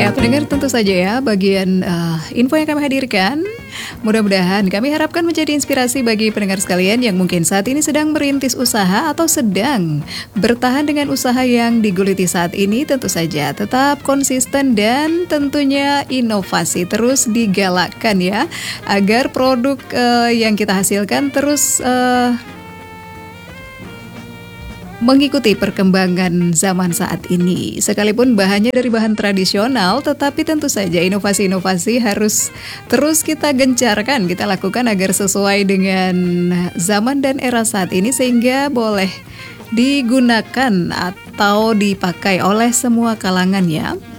Ya, pendengar tentu saja ya bagian info yang kami hadirkan. Mudah-mudahan kami harapkan menjadi inspirasi bagi pendengar sekalian yang mungkin saat ini sedang merintis usaha atau sedang bertahan dengan usaha yang diguliti saat ini. Tentu saja tetap konsisten dan tentunya inovasi terus digalakkan ya, agar produk yang kita hasilkan terus mengikuti perkembangan zaman saat ini. Sekalipun bahannya dari bahan tradisional, tetapi tentu saja inovasi-inovasi harus terus kita gencarkan, kita lakukan agar sesuai dengan zaman dan era saat ini sehingga boleh digunakan atau dipakai oleh semua kalangan ya.